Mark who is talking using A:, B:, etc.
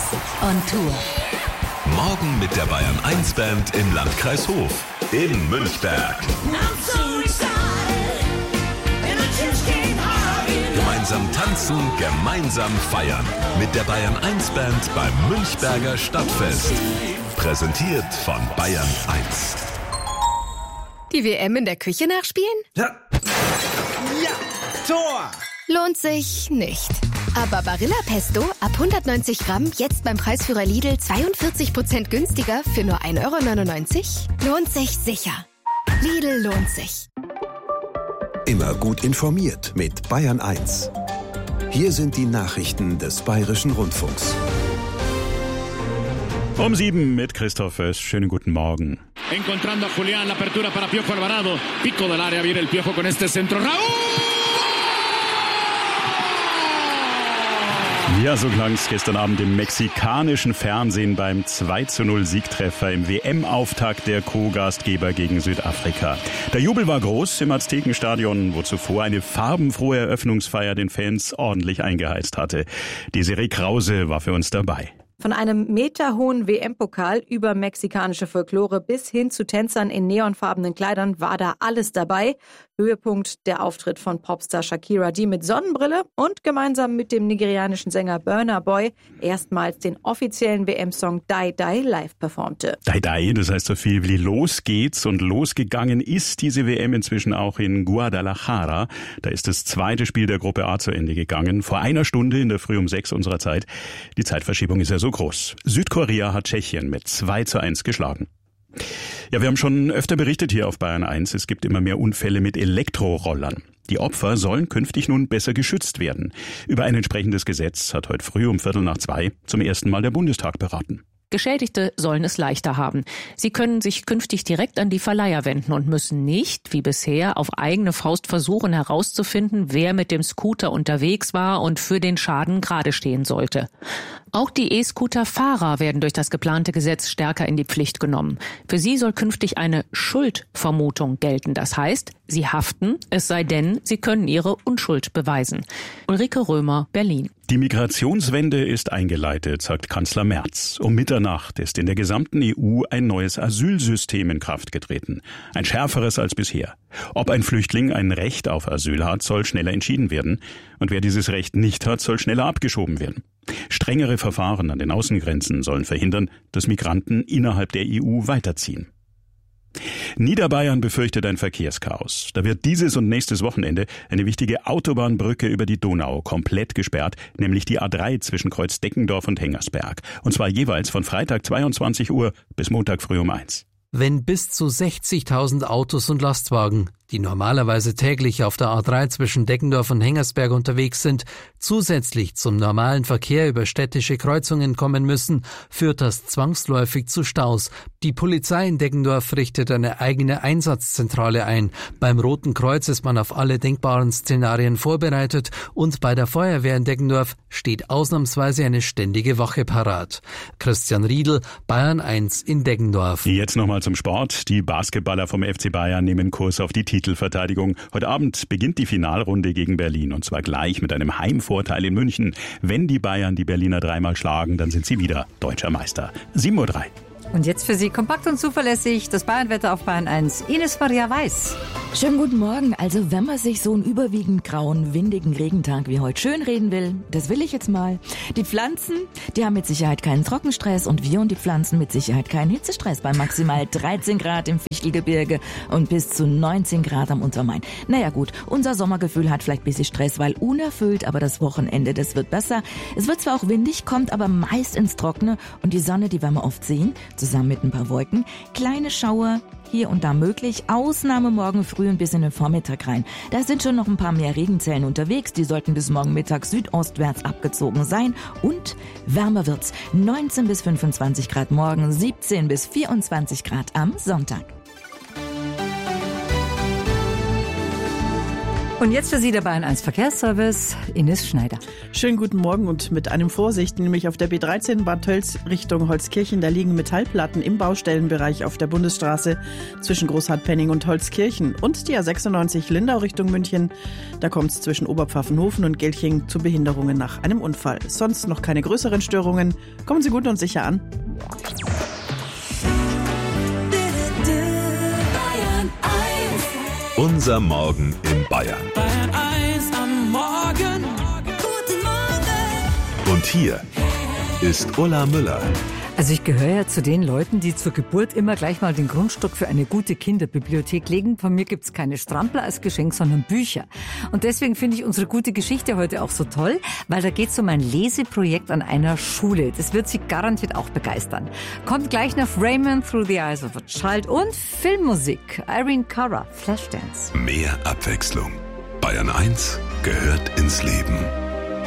A: on Tour.
B: Morgen mit der Bayern 1 Band im Landkreis Hof in Münchberg. Gemeinsam tanzen, gemeinsam feiern. Mit der Bayern 1 Band beim Münchberger Stadtfest. Präsentiert von Bayern 1.
C: Die WM in der Küche nachspielen?
D: Ja, Tor!
C: Lohnt sich nicht. Aber Barilla Pesto ab 190 Gramm jetzt beim Preisführer Lidl 42% günstiger für nur 1,99 €? Lohnt sich sicher. Lidl lohnt sich.
E: Immer gut informiert mit Bayern 1. Hier sind die Nachrichten des Bayerischen Rundfunks.
F: Um 7 mit Christoph Oess. Schönen guten Morgen.
G: Encontrando a Julián, la apertura para Piojo Alvarado. Pico del área, viene el Piojo con este centro. ¡Raúl!
F: Ja, so klang es gestern Abend im mexikanischen Fernsehen beim 2:0 Siegtreffer im WM-Auftakt der Co-Gastgeber gegen Südafrika. Der Jubel war groß im Aztekenstadion, wo zuvor eine farbenfrohe Eröffnungsfeier den Fans ordentlich eingeheizt hatte. Desiree Krause war für uns dabei.
H: Von einem meterhohen WM-Pokal über mexikanische Folklore bis hin zu Tänzern in neonfarbenen Kleidern war da alles dabei. Höhepunkt der Auftritt von Popstar Shakira, die mit Sonnenbrille und gemeinsam mit dem nigerianischen Sänger Burna Boy erstmals den offiziellen WM-Song Die Die live performte.
F: Die Die, das heißt so viel wie los geht's, und losgegangen ist diese WM inzwischen auch in Guadalajara. Da ist das zweite Spiel der Gruppe A zu Ende gegangen. Vor einer Stunde in der Früh um 6 unserer Zeit. Die Zeitverschiebung ist ja so groß. Südkorea hat Tschechien mit 2:1 geschlagen. Ja, wir haben schon öfter berichtet hier auf Bayern 1, es gibt immer mehr Unfälle mit Elektrorollern. Die Opfer sollen künftig nun besser geschützt werden. Über ein entsprechendes Gesetz hat heute früh um 1:45 zum ersten Mal der Bundestag beraten.
I: Geschädigte sollen es leichter haben. Sie können sich künftig direkt an die Verleiher wenden und müssen nicht, wie bisher, auf eigene Faust versuchen herauszufinden, wer mit dem Scooter unterwegs war und für den Schaden gerade stehen sollte. Auch die E-Scooter-Fahrer werden durch das geplante Gesetz stärker in die Pflicht genommen. Für sie soll künftig eine Schuldvermutung gelten. Das heißt, sie haften, es sei denn, sie können ihre Unschuld beweisen. Ulrike Römer, Berlin.
F: Die Migrationswende ist eingeleitet, sagt Kanzler Merz. Um Mitternacht ist in der gesamten EU ein neues Asylsystem in Kraft getreten. Ein schärferes als bisher. Ob ein Flüchtling ein Recht auf Asyl hat, soll schneller entschieden werden. Und wer dieses Recht nicht hat, soll schneller abgeschoben werden. Strengere Verfahren an den Außengrenzen sollen verhindern, dass Migranten innerhalb der EU weiterziehen. Niederbayern befürchtet ein Verkehrschaos. Da wird dieses und nächstes Wochenende eine wichtige Autobahnbrücke über die Donau komplett gesperrt, nämlich die A3 zwischen Kreuz Deckendorf und Hengersberg. Und zwar jeweils von Freitag 22 Uhr bis Montag früh um 1.
J: Wenn bis zu 60.000 Autos und Lastwagen, die normalerweise täglich auf der A3 zwischen Deckendorf und Hengersberg unterwegs sind, zusätzlich zum normalen Verkehr über städtische Kreuzungen kommen müssen, führt das zwangsläufig zu Staus. Die Polizei in Deckendorf richtet eine eigene Einsatzzentrale ein. Beim Roten Kreuz ist man auf alle denkbaren Szenarien vorbereitet und bei der Feuerwehr in Deckendorf steht ausnahmsweise eine ständige Wache parat. Christian Riedl, Bayern 1 in Deckendorf.
F: Jetzt nochmal zum Sport. Die Basketballer vom FC Bayern nehmen Kurs auf die Titelverteidigung. Heute Abend beginnt die Finalrunde gegen Berlin, und zwar gleich mit einem Heimvorteil in München. Wenn die Bayern die Berliner dreimal schlagen, dann sind sie wieder deutscher Meister. 7:03 Uhr.
K: Und jetzt für Sie kompakt und zuverlässig das Bayernwetter auf Bayern 1. Ines Maria Weiß.
L: Schönen guten Morgen. Also wenn man sich so einen überwiegend grauen, windigen Regentag wie heute schön reden will, das will ich jetzt mal. Die Pflanzen, die haben mit Sicherheit keinen Trockenstress und wir und die Pflanzen mit Sicherheit keinen Hitzestress bei maximal 13 Grad im Fichtelgebirge und bis zu 19 Grad am Untermain. Naja gut, unser Sommergefühl hat vielleicht ein bisschen Stress, weil unerfüllt, aber das Wochenende, das wird besser. Es wird zwar auch windig, kommt aber meist ins Trockene und die Sonne, die werden wir oft sehen, zusammen mit ein paar Wolken. Kleine Schauer hier und da möglich. Ausnahme morgen früh und bis in den Vormittag rein. Da sind schon noch ein paar mehr Regenzellen unterwegs. Die sollten bis morgen Mittag südostwärts abgezogen sein. Und wärmer wird's. 19 bis 25 Grad morgen, 17 bis 24 Grad am Sonntag.
K: Und jetzt für Sie der Bayern 1 Verkehrsservice, Ines Schneider.
A: Schönen guten Morgen und mit einem Vorsicht, nämlich auf der B13 Bad Tölz Richtung Holzkirchen. Da liegen Metallplatten im Baustellenbereich auf der Bundesstraße zwischen Großhartpenning und Holzkirchen. Und die A96 Lindau Richtung München. Da kommt es zwischen Oberpfaffenhofen und Gelching zu Behinderungen nach einem Unfall. Sonst noch keine größeren Störungen. Kommen Sie gut und sicher an.
B: Unser Morgen in Bayern.
D: Bayern 1 am Morgen. Guten Morgen.
B: Und hier ist Ulla Müller.
K: Also ich gehöre ja zu den Leuten, die zur Geburt immer gleich mal den Grundstock für eine gute Kinderbibliothek legen. Von mir gibt's keine Strampler als Geschenk, sondern Bücher. Und deswegen finde ich unsere gute Geschichte heute auch so toll, weil da geht's um ein Leseprojekt an einer Schule. Das wird Sie garantiert auch begeistern. Kommt gleich nach Raymond Through the Eyes of a Child und Filmmusik. Irene Cara, Flashdance.
B: Mehr Abwechslung. Bayern 1 gehört ins Leben.